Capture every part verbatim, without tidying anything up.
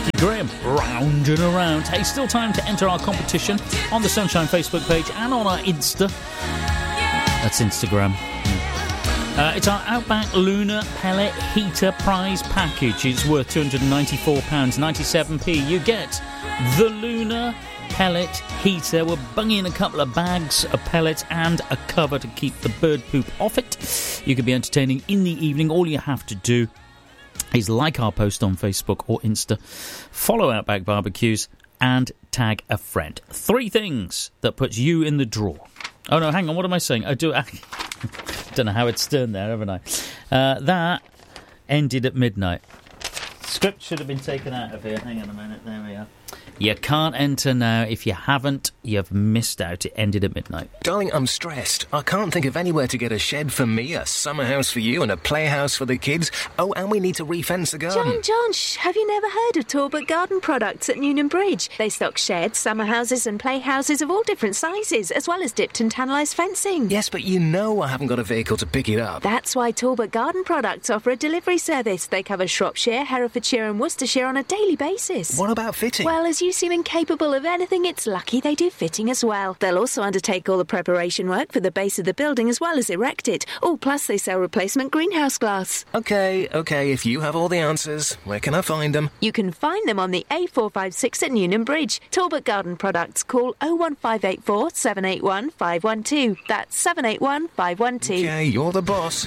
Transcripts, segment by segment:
Jackie Graham, Round and Around. Hey, still time to enter our competition on the Sunshine Facebook page and on our Insta. That's Instagram. Uh, it's our Outback Lunar Pellet Heater prize package. It's worth two hundred ninety-four pounds ninety-seven p. You get the Lunar Pellet Heater. We're bunging a couple of bags of pellets and a cover to keep the bird poop off it. You can be entertaining in the evening. All you have to do is like our post on Facebook or Insta, follow Outback Barbecues, and tag a friend. Three things that puts you in the draw. Oh no, hang on, what am I saying? I do. I don't know how it's turned there, haven't I? Uh, that ended at midnight. Script should have been taken out of here. Hang on a minute. There we are. You can't enter now. If you haven't, you've missed out. It ended at midnight. Darling, I'm stressed. I can't think of anywhere to get a shed for me, a summer house for you, and a playhouse for the kids. Oh, and we need to refence the garden. John, John, shh, have you never heard of Talbot Garden Products at Newnham Bridge? They stock sheds, summer houses and playhouses of all different sizes, as well as dipped and tannalised fencing. Yes, but you know I haven't got a vehicle to pick it up. That's why Talbot Garden Products offer a delivery service. They cover Shropshire, Herefordshire and Worcestershire on a daily basis. What about fitting? Well, as you seem incapable of anything, it's lucky they do fitting as well. They'll also undertake all the preparation work for the base of the building as well as erect it. Oh, plus they sell replacement greenhouse glass. OK, OK, if you have all the answers, where can I find them? You can find them on the A four five six at Newnham Bridge. Talbot Garden Products. Call oh one five eight four, seven eight one, five one two. That's seven eight one, five one two. OK, you're the boss.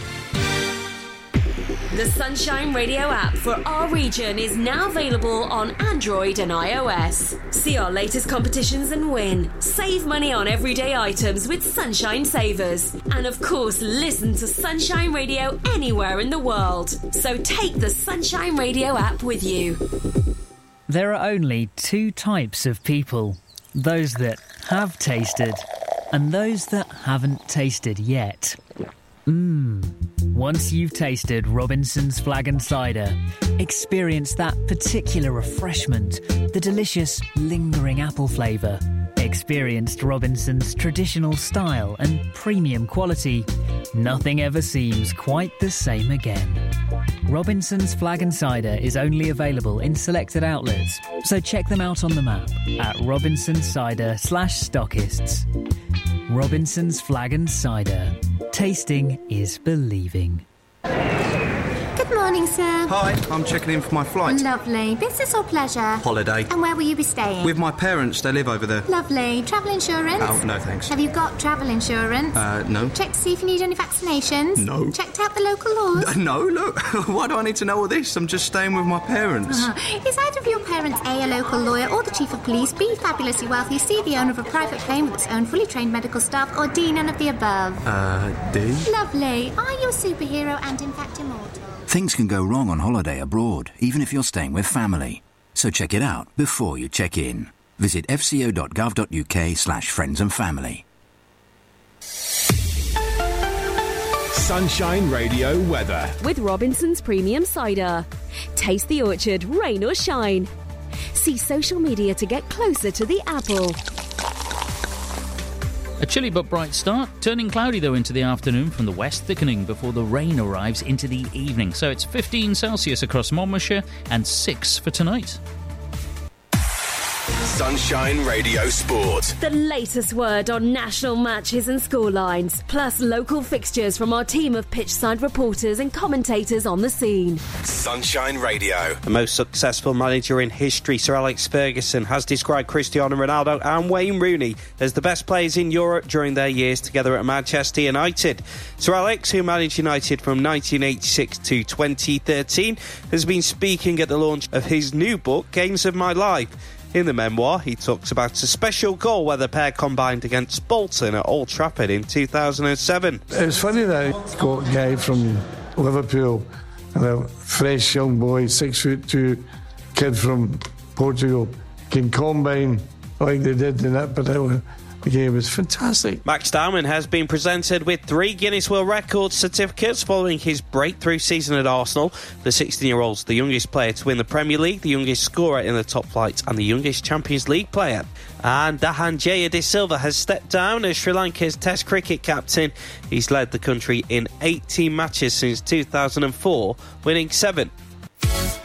The Sunshine Radio app for our region is now available on Android and iOS. See our latest competitions and win. Save money on everyday items with Sunshine Savers. And of course, listen to Sunshine Radio anywhere in the world. So take the Sunshine Radio app with you. There are only two types of people. Those that have tasted and those that haven't tasted yet. Mmm. Once you've tasted Robinson's Flag and Cider, experience that particular refreshment, the delicious, lingering apple flavour. Experienced Robinson's traditional style and premium quality. Nothing ever seems quite the same again. Robinson's Flag and Cider is only available in selected outlets, so check them out on the map at Robinson's Cider slash stockists. Robinson's Flag and Cider. Tasting is believing. Good morning, sir. Hi, I'm checking in for my flight. Lovely. Business or pleasure? Holiday. And where will you be staying? With my parents, they live over there. Lovely. Travel insurance? Oh, no thanks. Have you got travel insurance? Uh, no. Check to see if you need any vaccinations? No. Checked out the local laws? No, look. Why do I need to know all this? I'm just staying with my parents. Uh-huh. Is either of your parents A, a local lawyer, or the chief of police, B, fabulously wealthy, C, the owner of a private plane with its own fully trained medical staff, or D, none of the above? Uh, D? Lovely. Are you a superhero and in fact immortal? Things can go wrong on holiday abroad, even if you're staying with family. So check it out before you check in. Visit fco.gov.uk slash friends and family. Sunshine Radio weather. With Robinson's Premium Cider. Taste the orchard, rain or shine. See social media to get closer to the apple. A chilly but bright start, turning cloudy though into the afternoon from the west, thickening before the rain arrives into the evening. So it's fifteen Celsius across Monmouthshire and six for tonight. Sunshine Radio Sport. The latest word on national matches and scorelines, plus local fixtures from our team of pitchside reporters and commentators on the scene. Sunshine Radio. The most successful manager in history, Sir Alex Ferguson, has described Cristiano Ronaldo and Wayne Rooney as the best players in Europe during their years together at Manchester United. Sir Alex, who managed United from nineteen eighty-six to twenty thirteen, has been speaking at the launch of his new book, Games of My Life. In the memoir, he talks about a special goal where the pair combined against Bolton at Old Trafford in two thousand seven. It's funny that I got a guy from Liverpool and a fresh young boy, six foot two kid from Portugal, can combine like they did in that particular game. It was fantastic. Max Dowman has been presented with three Guinness World Records certificates following his breakthrough season at Arsenal. The sixteen-year-old's the youngest player to win the Premier League, the youngest scorer in the top flight and the youngest Champions League player. And Dahanjaya De Silva has stepped down as Sri Lanka's Test cricket captain. He's led the country in eighteen matches since two thousand four, winning seven.